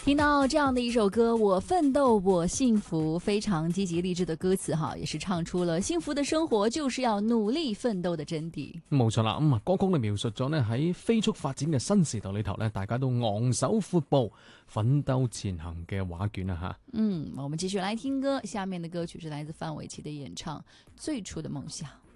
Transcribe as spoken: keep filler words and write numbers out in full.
听到这樣的一首歌，我奮鬥我幸福，非常積極勵志的歌詞哈，也是唱出了幸福的生活就是要努力奮鬥的真諦。 冇錯啦，咁啊歌曲咧描述咗咧喺飛速發展嘅新時代裏頭咧，大家都昂首闊步奮鬥前行嘅畫卷啊吓。 嗯，我們繼續來聽歌，下面的歌曲是來自范瑋琪的演唱《最初的夢想》。